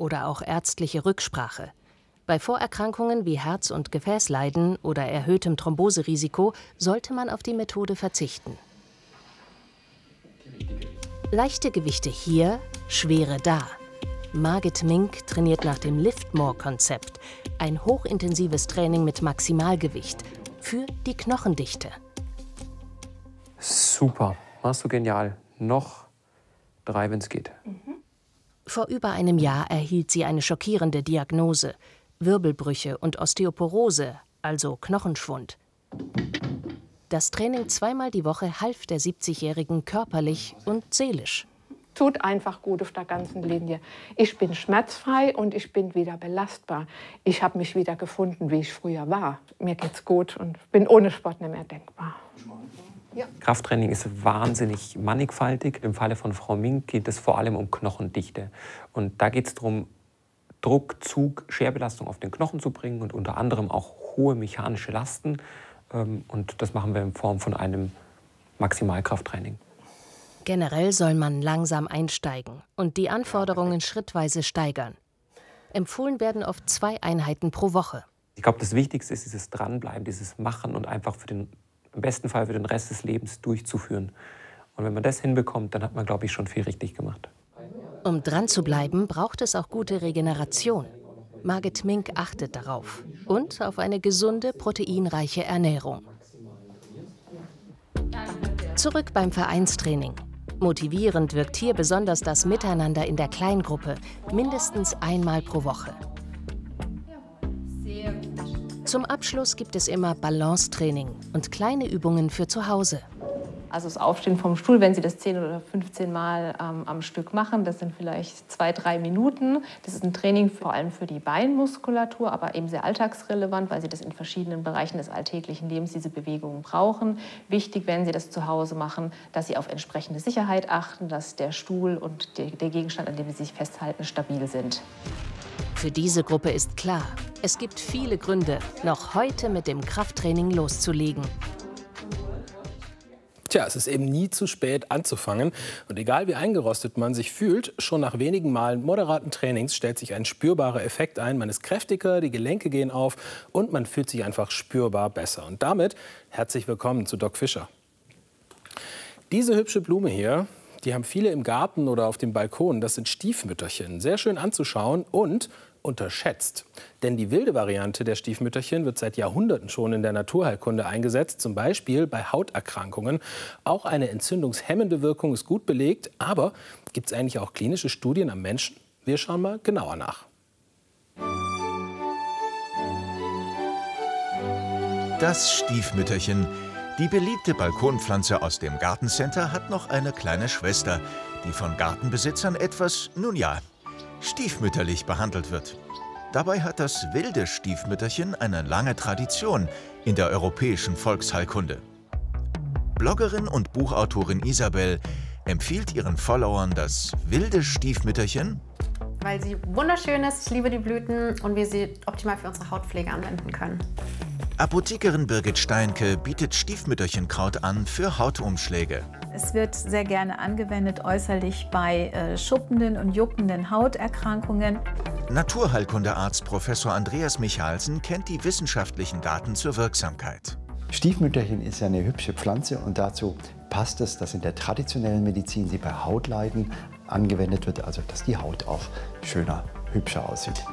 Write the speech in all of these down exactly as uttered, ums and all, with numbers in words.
oder auch ärztliche Rücksprache. Bei Vorerkrankungen wie Herz- und Gefäßleiden oder erhöhtem Thromboserisiko sollte man auf die Methode verzichten. Leichte Gewichte hier, schwere da. Margit Mink trainiert nach dem Lift-More-Konzept, ein hochintensives Training mit Maximalgewicht für die Knochendichte. Super, machst du genial. Noch drei, wenn es geht. Vor über einem Jahr erhielt sie eine schockierende Diagnose: Wirbelbrüche und Osteoporose, also Knochenschwund. Das Training zweimal die Woche half der siebzigjährigen körperlich und seelisch. Tut einfach gut auf der ganzen Linie. Ich bin schmerzfrei und ich bin wieder belastbar. Ich habe mich wieder gefunden, wie ich früher war. Mir geht's gut und bin ohne Sport nicht mehr denkbar. Ja. Krafttraining ist wahnsinnig mannigfaltig. Im Falle von Frau Mink geht es vor allem um Knochendichte. Und da geht es darum, Druck, Zug, Scherbelastung auf den Knochen zu bringen und unter anderem auch hohe mechanische Lasten. Und das machen wir in Form von einem Maximalkrafttraining. Generell soll man langsam einsteigen und die Anforderungen schrittweise steigern. Empfohlen werden oft zwei Einheiten pro Woche. Ich glaube, das Wichtigste ist dieses Dranbleiben, dieses Machen und einfach für den, im besten Fall für den Rest des Lebens durchzuführen. Und wenn man das hinbekommt, dann hat man, glaube ich, schon viel richtig gemacht. Um dran zu bleiben, braucht es auch gute Regeneration. Margit Mink achtet darauf. Und auf eine gesunde, proteinreiche Ernährung. Zurück beim Vereinstraining. Motivierend wirkt hier besonders das Miteinander in der Kleingruppe, mindestens einmal pro Woche. Zum Abschluss gibt es immer Balancetraining und kleine Übungen für zu Hause. Also das Aufstehen vom Stuhl, wenn Sie das zehn oder fünfzehn Mal ähm, am Stück machen, das sind vielleicht zwei, drei Minuten. Das ist ein Training vor allem für die Beinmuskulatur, aber eben sehr alltagsrelevant, weil Sie das in verschiedenen Bereichen des alltäglichen Lebens diese Bewegungen brauchen. Wichtig, wenn Sie das zu Hause machen, dass Sie auf entsprechende Sicherheit achten, dass der Stuhl und der, der Gegenstand, an dem Sie sich festhalten, stabil sind. Für diese Gruppe ist klar, es gibt viele Gründe, noch heute mit dem Krafttraining loszulegen. Tja, es ist eben nie zu spät anzufangen. Und egal wie eingerostet man sich fühlt, schon nach wenigen Malen moderaten Trainings stellt sich ein spürbarer Effekt ein. Man ist kräftiger, die Gelenke gehen auf und man fühlt sich einfach spürbar besser. Und damit herzlich willkommen zu Doc Fischer. Diese hübsche Blume hier, die haben viele im Garten oder auf dem Balkon. Das sind Stiefmütterchen. Sehr schön anzuschauen und unterschätzt. Denn die wilde Variante der Stiefmütterchen wird seit Jahrhunderten schon in der Naturheilkunde eingesetzt, zum Beispiel bei Hauterkrankungen. Auch eine entzündungshemmende Wirkung ist gut belegt, aber gibt es eigentlich auch klinische Studien am Menschen? Wir schauen mal genauer nach. Das Stiefmütterchen. Die beliebte Balkonpflanze aus dem Gartencenter hat noch eine kleine Schwester, die von Gartenbesitzern etwas, nun ja, stiefmütterlich behandelt wird. Dabei hat das wilde Stiefmütterchen eine lange Tradition in der europäischen Volksheilkunde. Bloggerin und Buchautorin Isabel empfiehlt ihren Followern das wilde Stiefmütterchen, weil sie wunderschön ist, ich liebe die Blüten und wir sie optimal für unsere Hautpflege anwenden können. Apothekerin Birgit Steinke bietet Stiefmütterchenkraut an für Hautumschläge. Es wird sehr gerne angewendet äußerlich bei äh, schuppenden und juckenden Hauterkrankungen. Naturheilkundearzt Professor Andreas Michalsen kennt die wissenschaftlichen Daten zur Wirksamkeit. Stiefmütterchen ist ja eine hübsche Pflanze und dazu passt es, dass in der traditionellen Medizin sie bei Hautleiden angewendet wird, also dass die Haut auch schöner, hübscher aussieht.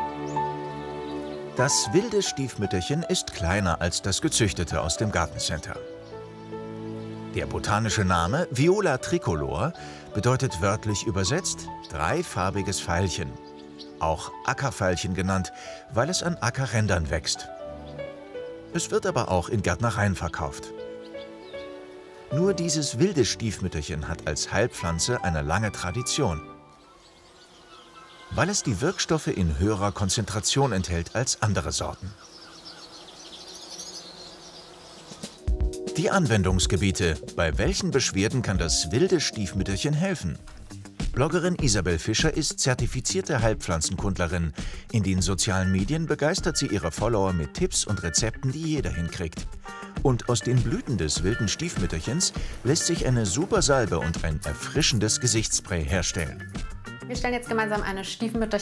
Das wilde Stiefmütterchen ist kleiner als das gezüchtete aus dem Gartencenter. Der botanische Name Viola tricolor bedeutet wörtlich übersetzt dreifarbiges Veilchen, auch Ackerveilchen genannt, weil es an Ackerrändern wächst. Es wird aber auch in Gärtnereien verkauft. Nur dieses wilde Stiefmütterchen hat als Heilpflanze eine lange Tradition, weil es die Wirkstoffe in höherer Konzentration enthält als andere Sorten. Die Anwendungsgebiete. Bei welchen Beschwerden kann das wilde Stiefmütterchen helfen? Bloggerin Isabel Fischer ist zertifizierte Heilpflanzenkundlerin. In den sozialen Medien begeistert sie ihre Follower mit Tipps und Rezepten, die jeder hinkriegt. Und aus den Blüten des wilden Stiefmütterchens lässt sich eine super Salbe und ein erfrischendes Gesichtsspray herstellen. Wir stellen jetzt gemeinsam eine Stiefmütterchen